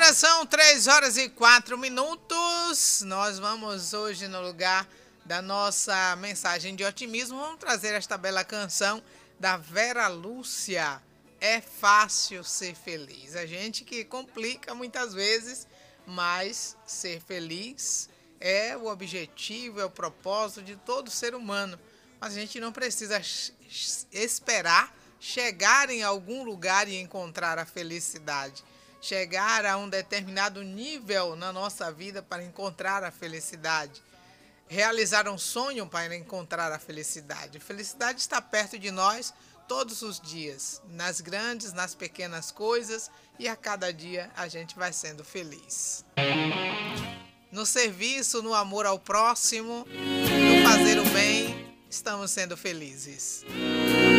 Agora são 3 horas e 4 minutos. Nós vamos hoje, no lugar da nossa mensagem de otimismo, vamos trazer esta bela canção da Vera Lúcia. É fácil ser feliz. A gente que complica muitas vezes, mas ser feliz é o objetivo, é o propósito de todo ser humano. Mas a gente não precisa esperar chegar em algum lugar e encontrar a felicidade. Chegar a um determinado nível na nossa vida para encontrar a felicidade. Realizar um sonho para encontrar a felicidade. A felicidade está perto de nós todos os dias, nas grandes, nas pequenas coisas, e a cada dia a gente vai sendo feliz. No serviço, no amor ao próximo, no fazer o bem, estamos sendo felizes.